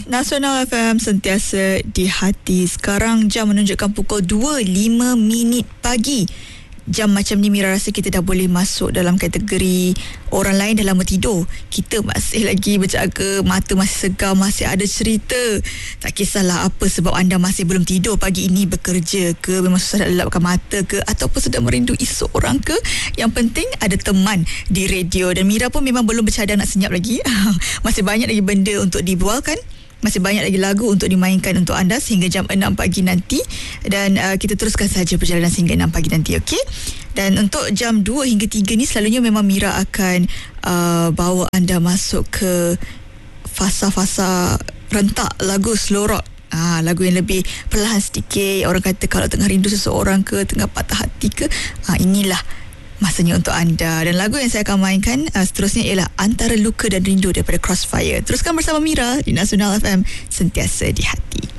Nasional FM sentiasa di hati. Sekarang jam menunjukkan pukul 2.05 pagi. Jam macam ni Mira rasa kita dah boleh masuk dalam kategori orang lain dah lama tidur. Kita masih lagi berjaga, mata masih segar, masih ada cerita. Tak kisahlah apa sebab anda masih belum tidur pagi ini, bekerja ke, memang susah nak lelapkan mata ke, ataupun sedang merindui seorang ke. Yang penting ada teman di radio. Dan Mira pun memang belum bercadang nak senyap lagi. Masih banyak lagi benda untuk dibualkan. Masih banyak lagi lagu untuk dimainkan untuk anda sehingga jam 6 pagi nanti. Dan kita teruskan saja perjalanan sehingga 6 pagi nanti, okey? Dan untuk jam 2 hingga 3 ni selalunya memang Mira akan bawa anda masuk ke fasa-fasa rentak lagu slow rock. Lagu yang lebih perlahan sedikit. Orang kata kalau tengah rindu seseorang ke, tengah patah hati ke, inilah masanya untuk anda. Dan lagu yang saya akan mainkan seterusnya ialah Antara Luka dan Rindu daripada Crossfire. Teruskan bersama Mira di Nasional FM, sentiasa di hati.